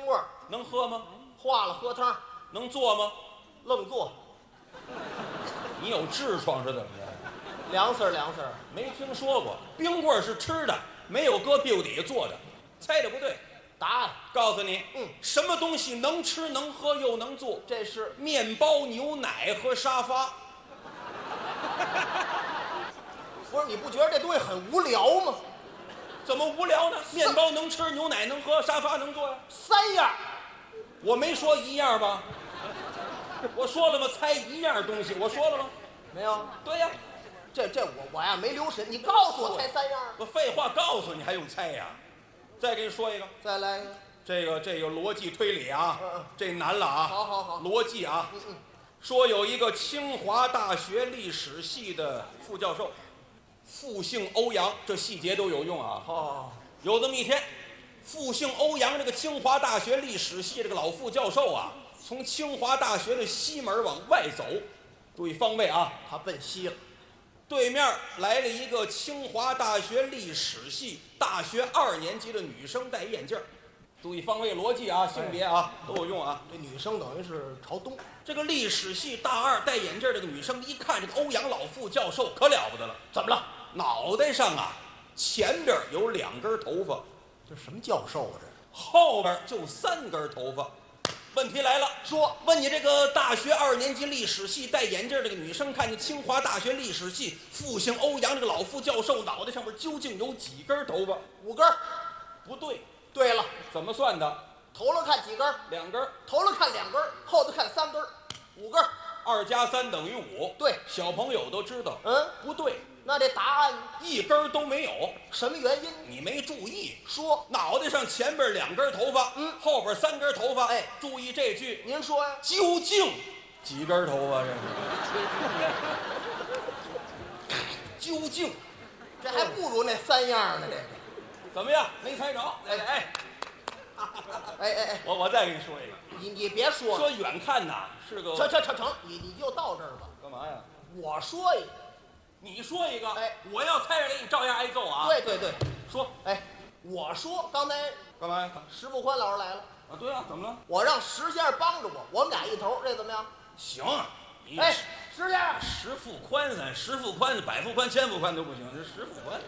腥味儿。 能喝吗？ 化了喝汤。 能做吗？ 愣做。 你有痔疮是怎么着？ 凉丝儿凉丝儿。 没听说过，冰棍儿是吃的，没有搁屁股底下做的。猜的不对。 答案告诉你，什么东西能吃能喝又能做？ 这是面包、牛奶和沙发。 不是？你不觉得这东西很无聊吗？ 怎么无聊呢？面包能吃，牛奶能喝，沙发能坐呀。 3样。 我没说一样吧？我说了吗？猜一样东西，我说了吗？ 没有。 对呀， 这我呀没留神，你告诉我猜3样。 我废话告诉你还用猜呀？再给你说一个， 再来一个。 这个逻辑推理啊，这难了啊。 好。 逻辑啊，说有一个清华大学历史系的副教授，复姓欧阳，这细节都有用啊。有这么一天，复姓欧阳这个清华大学历史系这个老副教授啊，从清华大学的西门往外走，注意方位啊， 他奔西了。 对面来了一个清华大学历史系大学2年级的女生，戴眼镜。注意方位逻辑啊，性别啊都有用啊。 这女生等于是朝东。 这个历史系大2戴眼镜这个女生一看这个欧阳老副教授可了不得了，怎么了？脑袋上啊前边有2根头发。 这什么教授啊？这后边就3根头发。问题来了， 说问你这个大学2年级历史系戴眼镜这个女生，看见清华大学历史系复姓欧阳这个老副教授脑袋上面究竟有几根头发 ？5根。 不对。 对了。 怎么算的？ 头了看几根 ？2根。 头了看2根，后头看3根，5根。 2加3等于5。 对， 小朋友都知道。不对。 那这答案 1根都没有。 什么原因？ 你没注意。 说脑袋上前边2根头发，后边3根头发。 哎， 注意这句。 您说呀？ 究竟几根头发？这是究竟， 这还不如那3样呢。这个怎么样？没猜着？我再给你说一个。 你别说了。 说远看呐是个。 成，你就到这儿吧。 干嘛呀？ 我说一个， 你说一个。 哎， 我要猜着给你照样挨揍啊。 对。 说。 我说刚才干嘛呀？ 石富宽老师来了。 啊，对啊，怎么了？ 我让石先生帮着我们俩一头，这怎么样？ 行。 石先生， 石富宽石富宽、百富宽、千富宽都不行，这石富宽。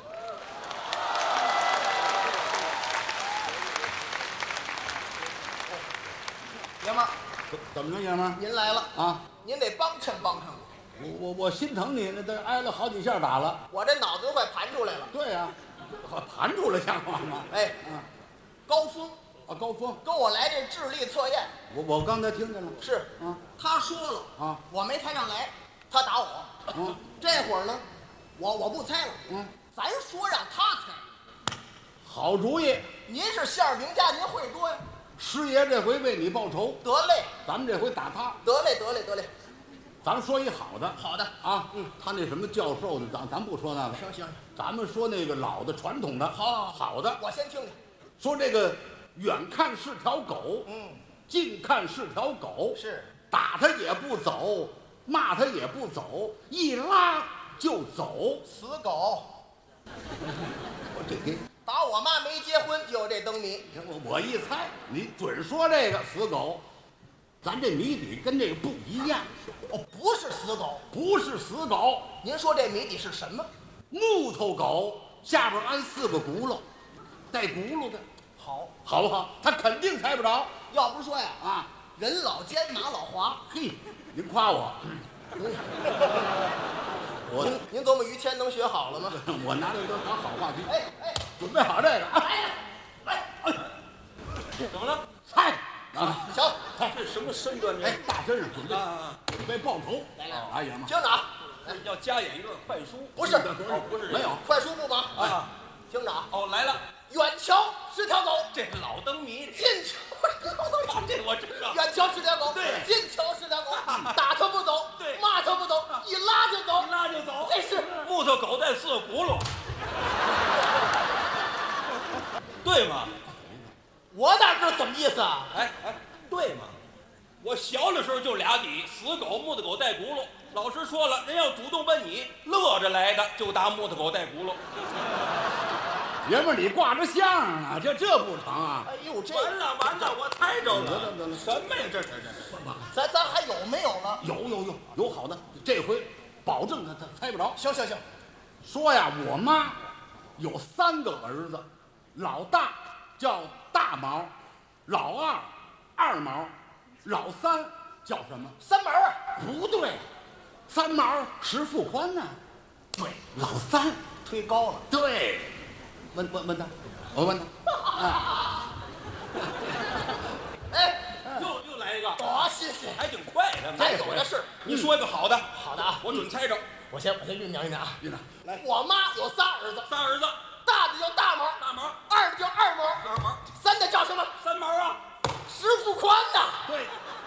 爷们儿， 怎么着，爷们儿？ 您来了啊！ 您得帮衬我。 我心疼你，那都挨了好几下打了。 我这脑子都快盘出来了。 对呀，盘出来像话吗？ 高峰啊，高峰跟我来这智力测验。 我刚才听见了。 是他说了啊， 我没猜上来，他打我。这会儿呢，我不猜了。咱说让他猜。 好主意。 您是馅儿饼家，您会多呀。 师爷这回为你报仇。 得嘞。 咱们这回打他。 得嘞。 咱说一好的。 好的啊。他那什么教授的，咱不说那个。 行。 咱们说那个老的传统的。好的。 我先听听。 说这个远看是条狗，近看是条狗， 是打他也不走，骂他也不走，一拉就走。 死狗。 我这给打我妈没结婚就有这灯谜。 我一猜，你准说这个死狗。咱这谜底跟这个不一样。 不是死狗。 不是死狗。 您说这谜底是什么？ 木头狗下边安4个轱辘，带轱辘的。好不好？他肯定猜不着。 要不说呀，人老奸马老滑。 嘿，您夸我。 您琢磨于谦能学好了吗？ 我拿来都讲好话题。准备好这个。 怎么了？ 猜行， 这什么身段？ 大身上准备报仇。 来， 爷们， 厅长， 要加演一段快书。 不是， 不是， 没有快书不忙。厅长。 来了。 远瞧是条狗。 这老灯谜。 近瞧这我知道。 远瞧是条狗。 对。 近瞧是条狗。打它不走。 对。 骂它不走，一拉就走。这是木头狗带4个轱辘。对吗？ 我哪知道怎么意思啊？ 对吗？我小的时候就俩底，死狗、木头狗带轱辘。老师说了，人要主动问你，乐着来的就答木头狗带轱辘。 爷们儿，你挂着相呢，这不成啊！ 哎呦， 完了，我猜得了， 什么呀？这咱还有没有了？ 有好的，这回保证他猜不着。 行， 说呀，我妈有3个儿子，老大叫大毛，老二二毛，老三叫什么？ 三毛啊？ 不对，三毛石富宽呢？对，老三推高了。 对，问他，我问他。 哎， 又来一个， 好，谢谢。 还挺快的。 咱有的是。 你说一个好的， 好的啊， 我准猜着。 我先酝酿啊。 院长， 来，我妈有仨儿子， 3儿子， 大的叫大毛， 大毛， 二的叫二毛， 二毛， 三的叫什么？ 三毛啊。 石富宽呐。 对，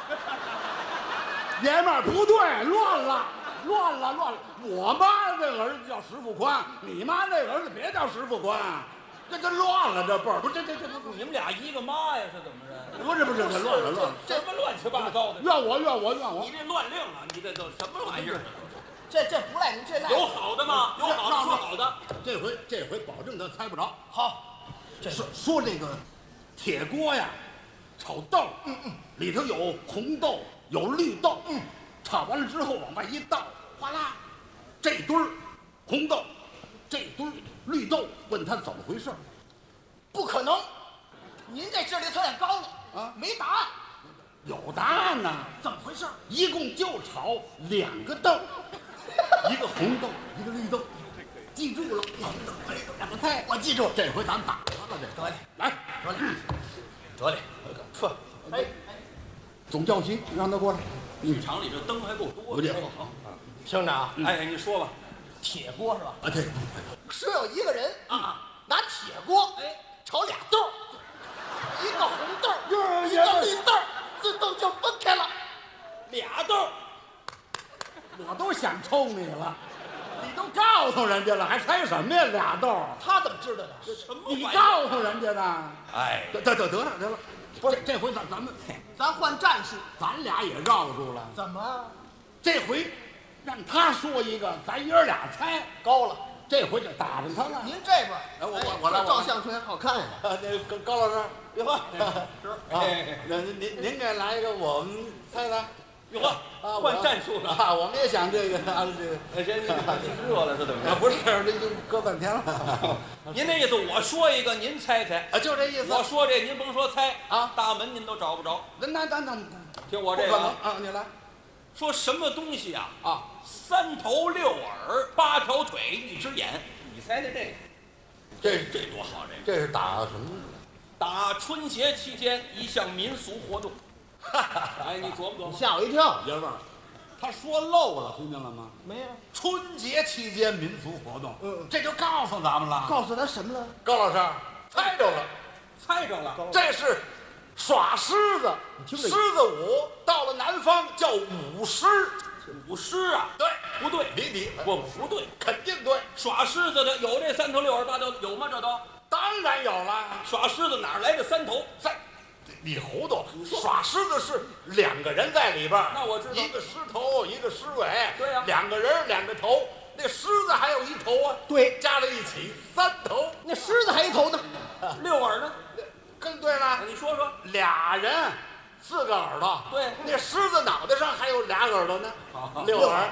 爷们儿不对，乱了。我妈那儿子叫石富宽，你妈那儿子别叫石富宽，这乱了，这辈儿不是这你们俩一个妈呀？是怎么着？ 不是，这乱了。 什么乱七八糟的？ 怨我！ 你这乱令啊！你这都什么玩意儿？ 这不赖您，这赖有好的吗？有好的说好的。 这回保证他猜不着。 好。 说这个铁锅呀，炒豆，里头有红豆，有绿豆，炒完了之后往外一倒，哗啦，这堆儿红豆，这堆儿绿豆，问他怎么回事？ 不可能，您这智力测验高了啊， 没答案。 有答案呢。 怎么回事？ 一共就炒2个豆，一个红豆，一个绿豆，记住了。红豆、绿豆2个菜，我记住。这回咱打他了，这得嘞， 来， 得嘞，呵，哎， 总教习让他过来。 剧场里这灯还够多的。 不对，好。 听着啊， 哎，你说吧。 铁锅是吧？ 啊，对， 说有一个人拿铁锅炒俩豆，一个红豆，一个绿豆，自动就分开了。 俩豆， 我都想抽你了，你都告诉人家了，还猜什么呀？2豆， 他怎么知道的？ 什么你玩意儿？ 告诉人家的。 哎， 得了，不是这回咱们咱换战术。 咱俩也绕住了。 怎么这回让他说一个，咱爷儿俩猜。 高了？ 这回就打着他了。 您这边， 我来照相片好看呀。 那高老师， 别喝， 那您给来一个，我们猜猜。 哟呵，换战术了。 啊，我们也想这个啊，这个。 哎，谁热了是怎么着？ 不是，这就搁半天了。 您那意思，我说一个，您猜猜。 啊，就这意思。 我说这，您甭说猜啊， 大门您都找不着。 那听我这个啊，你来。 说什么东西啊？ 啊 ，3头6耳8条腿1只眼，你猜猜这个？这多好！ 这是打什么？ 打春节期间一项民俗活动。哎，你琢磨琢磨。 吓我一跳。 爷们儿，他说漏了，听见了吗？ 没有。 春节期间民俗活动，这就告诉咱们了。 告诉他什么了？ 高老师，猜着了， 猜着了。 这是耍狮子，狮子舞，到了南方叫舞狮。 舞狮啊？ 对， 不对，不对， 肯定对。 耍狮子的有这3头6耳8条，有吗？这都当然有了。 耍狮子哪来这3头？ 你糊涂！耍狮子是2个人在里边， 那我知道， 一个狮头，一个狮尾。 对呀 ，2个人2个头，那狮子还有1头啊。 对， 加在一起3头。 那狮子还一头呢 ，6耳呢？ 更对了。 你说说 ，2人4个耳朵。 对， 那狮子脑袋上还有2耳朵呢，6耳。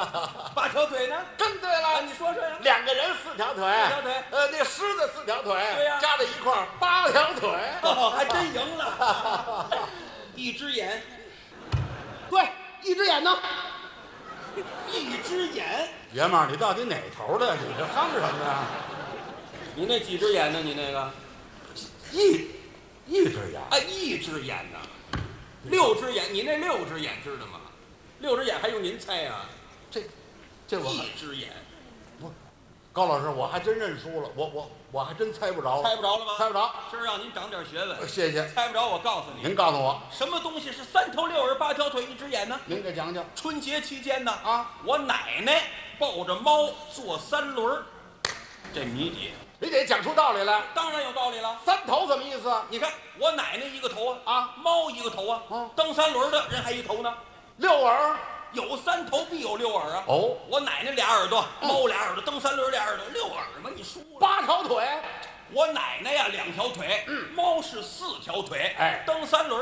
8条腿呢？ 更对了。 你说说呀。 2个人4条腿。 4条腿。 那狮子4条腿。 对呀。 加在一块儿8条腿。 还真赢了。1只眼。 对，1只眼呢 ？1只眼。 爷们儿，你到底哪头的？你这哼什么呀？ 你那几只眼呢？你那个？ 一只眼。 啊，1只眼呢？6只眼，你那6只眼知道吗？6只眼还用您猜呀？ 这我 1只眼。 不，高老师，我还真认输了，我还真猜不着。 猜不着了吗？ 猜不着。 今儿让您长点学问。 谢谢。 猜不着，我告诉你。 您告诉我， 什么东西是3头6耳8条腿1只眼呢？ 您给讲讲。 春节期间呢， 啊， 我奶奶抱着猫坐3轮，这谜底。 你得讲出道理来。 当然有道理了。 3头什么意思？ 你看，我奶奶1个头啊， 猫1个头啊，蹬3轮的人还1头呢。 6耳， 有3头必有6耳啊。 哦， 我奶奶俩耳朵，猫俩耳朵，蹬3轮俩耳朵，6耳嘛，你输了。 8条腿。 我奶奶呀2条腿，猫是4条腿， 哎， 蹬3轮